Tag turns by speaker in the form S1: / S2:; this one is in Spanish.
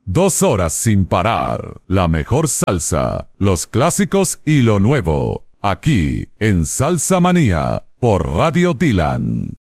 S1: 2 horas sin parar. La mejor salsa, los clásicos y lo nuevo. Aquí en Salsa Manía por Radio Dylan.